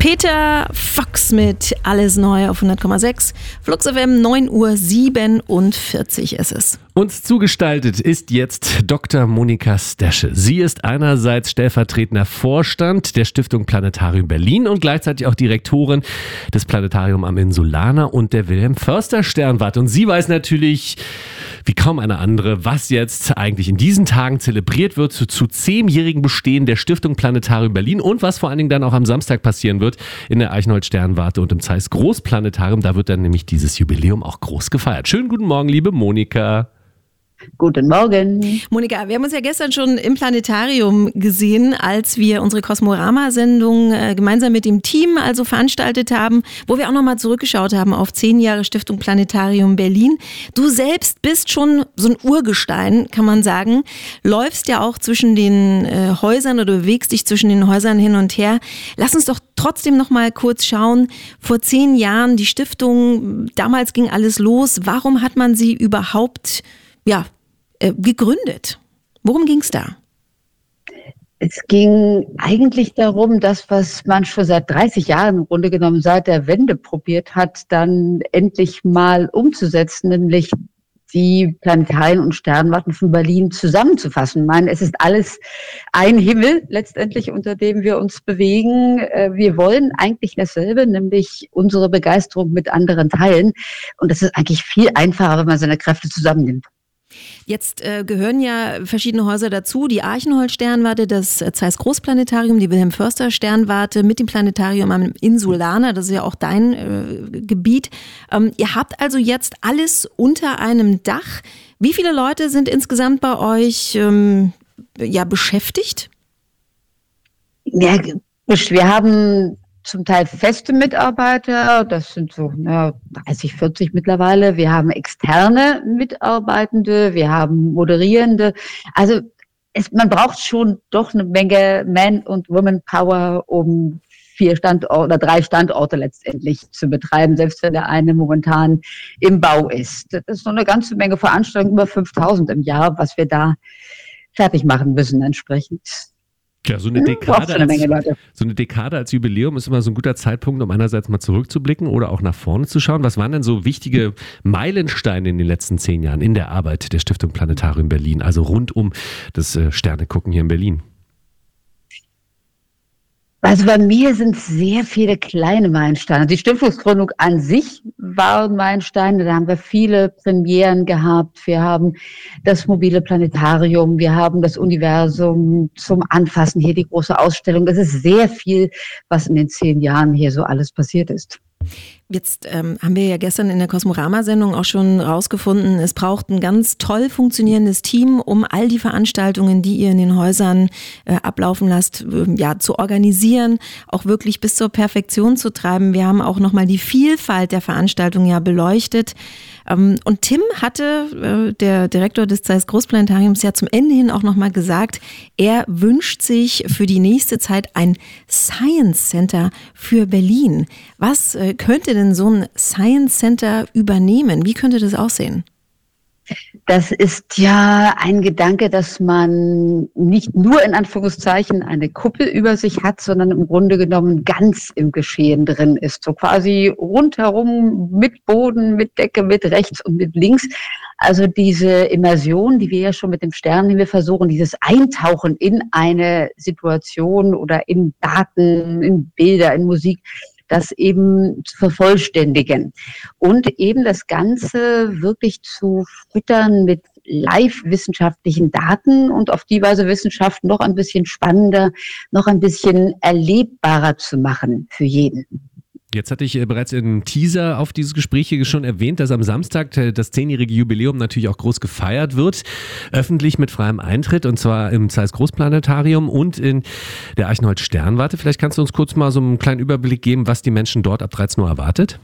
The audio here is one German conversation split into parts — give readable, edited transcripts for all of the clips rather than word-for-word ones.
Peter Fox mit Alles Neu auf 100,6. Flux FM 9:47 ist es. Uns zugestaltet ist jetzt Dr. Monika Stasche. Sie ist einerseits stellvertretender Vorstand der Stiftung Planetarium Berlin und gleichzeitig auch Direktorin des Planetarium am Insulaner und der Wilhelm-Förster-Sternwarte. Und sie weiß natürlich, wie kaum eine andere, was jetzt eigentlich in diesen Tagen zelebriert wird zu 10-jährigen Bestehen der Stiftung Planetarium Berlin und was vor allen Dingen dann auch am Samstag passieren wird in der Eichenholz-Sternwarte und im Zeiss Großplanetarium. Da wird dann nämlich dieses Jubiläum auch groß gefeiert. Schönen guten Morgen, liebe Monika. Guten Morgen. Monika, wir haben uns ja gestern schon im Planetarium gesehen, als wir unsere Kosmorama-Sendung gemeinsam mit dem Team also veranstaltet haben, wo wir auch nochmal zurückgeschaut haben auf 10 Jahre Stiftung Planetarium Berlin. Du selbst bist schon so ein Urgestein, kann man sagen. Läufst ja auch zwischen den Häusern oder bewegst dich zwischen den Häusern hin und her. Lass uns doch trotzdem nochmal kurz schauen. Vor 10 Jahren die Stiftung, damals ging alles los. Warum hat man sie überhaupt gegründet? Worum ging es da? Es ging eigentlich darum, das, was man schon seit 30 Jahren im Grunde genommen seit der Wende probiert hat, dann endlich mal umzusetzen, nämlich die Planetarien und Sternwarten von Berlin zusammenzufassen. Ich meine, es ist alles ein Himmel letztendlich, unter dem wir uns bewegen. Wir wollen eigentlich dasselbe, nämlich unsere Begeisterung mit anderen teilen. Und das ist eigentlich viel einfacher, wenn man seine Kräfte zusammennimmt. Jetzt gehören ja verschiedene Häuser dazu, die Eichenholz-Sternwarte, das Zeiss Großplanetarium, die Wilhelm-Förster-Sternwarte mit dem Planetarium am Insulaner, das ist ja auch dein Gebiet. Ihr habt also jetzt alles unter einem Dach. Wie viele Leute sind insgesamt bei euch beschäftigt? Ja, wir haben zum Teil feste Mitarbeiter, das sind so 30, 40 mittlerweile. Wir haben externe Mitarbeitende, wir haben Moderierende. Also man braucht schon doch eine Menge Man- und Woman-Power, um 4 Standorte oder 3 Standorte letztendlich zu betreiben, selbst wenn der eine momentan im Bau ist. Das ist so eine ganze Menge Veranstaltungen, über 5.000 im Jahr, was wir da fertig machen müssen entsprechend. Ja, so eine Dekade als Jubiläum ist immer so ein guter Zeitpunkt, um einerseits mal zurückzublicken oder auch nach vorne zu schauen. Was waren denn so wichtige Meilensteine in den letzten 10 Jahren in der Arbeit der Stiftung Planetarium Berlin, also rund um das Sternegucken hier in Berlin? Also bei mir sind sehr viele kleine Meilensteine. Die Stiftungsgründung an sich war ein Meilenstein. Da haben wir viele Premieren gehabt. Wir haben das mobile Planetarium, wir haben das Universum zum Anfassen, hier die große Ausstellung. Das ist sehr viel, was in den 10 Jahren hier so alles passiert ist. Jetzt haben wir ja gestern in der Kosmorama-Sendung auch schon rausgefunden, es braucht ein ganz toll funktionierendes Team, um all die Veranstaltungen, die ihr in den Häusern ablaufen lasst, zu organisieren, auch wirklich bis zur Perfektion zu treiben. Wir haben auch nochmal die Vielfalt der Veranstaltungen beleuchtet. Und Tim hatte, der Direktor des Zeiss Großplanetariums, ja zum Ende hin auch nochmal gesagt, er wünscht sich für die nächste Zeit ein Science Center für Berlin. Was könnte denn so ein Science Center übernehmen? Wie könnte das aussehen? Das ist ja ein Gedanke, dass man nicht nur in Anführungszeichen eine Kuppel über sich hat, sondern im Grunde genommen ganz im Geschehen drin ist. So quasi rundherum mit Boden, mit Decke, mit rechts und mit links. Also diese Immersion, die wir ja schon mit dem Sternenhimmel versuchen, dieses Eintauchen in eine Situation oder in Daten, in Bilder, in Musik, das eben zu vervollständigen und eben das Ganze wirklich zu füttern mit live-wissenschaftlichen Daten und auf die Weise Wissenschaft noch ein bisschen spannender, noch ein bisschen erlebbarer zu machen für jeden. Jetzt hatte ich bereits im Teaser auf dieses Gespräch hier schon erwähnt, dass am Samstag das 10-jährige Jubiläum natürlich auch groß gefeiert wird, öffentlich mit freiem Eintritt und zwar im Zeiss Großplanetarium und in der Eichenholz-Sternwarte. Vielleicht kannst du uns kurz mal so einen kleinen Überblick geben, was die Menschen dort ab 13 Uhr erwartet?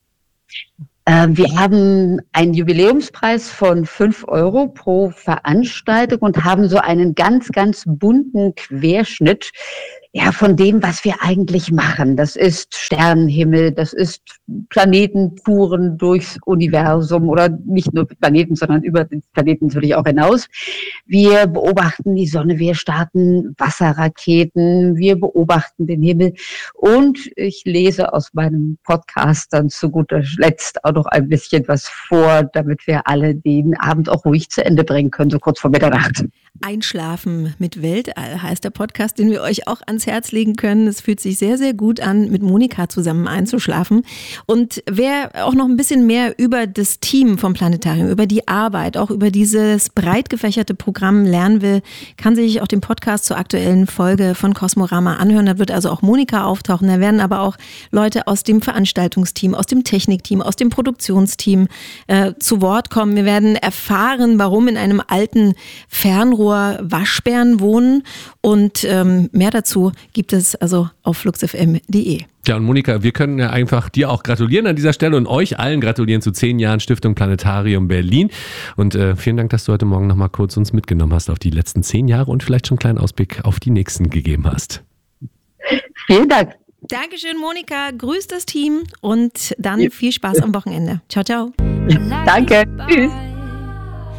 Wir haben einen Jubiläumspreis von 5 € pro Veranstaltung und haben so einen ganz, ganz bunten Querschnitt von dem, was wir eigentlich machen. Das ist Sternenhimmel, das ist Planetentouren durchs Universum oder nicht nur Planeten, sondern über den Planeten natürlich auch hinaus. Wir beobachten die Sonne, wir starten Wasserraketen, wir beobachten den Himmel und ich lese aus meinem Podcast dann zu guter Letzt auch noch ein bisschen was vor, damit wir alle den Abend auch ruhig zu Ende bringen können, so kurz vor Mitternacht. Einschlafen mit Weltall heißt der Podcast, den wir euch auch ans Herz legen können. Es fühlt sich sehr, sehr gut an, mit Monika zusammen einzuschlafen. Und wer auch noch ein bisschen mehr über das Team vom Planetarium, über die Arbeit, auch über dieses breit gefächerte Programm lernen will, kann sich auch den Podcast zur aktuellen Folge von Kosmorama anhören. Da wird also auch Monika auftauchen. Da werden aber auch Leute aus dem Veranstaltungsteam, aus dem Technikteam, aus dem Produktionsteam zu Wort kommen. Wir werden erfahren, warum in einem alten Fernrohr Waschbären wohnen und mehr dazu gibt es also auf fluxfm.de. Ja, und Monika, wir können ja einfach dir auch gratulieren an dieser Stelle und euch allen gratulieren zu 10 Jahren Stiftung Planetarium Berlin. Und vielen Dank, dass du heute Morgen nochmal kurz uns mitgenommen hast auf die letzten 10 Jahre und vielleicht schon einen kleinen Ausblick auf die nächsten gegeben hast. Vielen Dank. Dankeschön, Monika. Grüß das Team und dann viel Spaß am Wochenende. Ciao, ciao. Danke. Tschüss.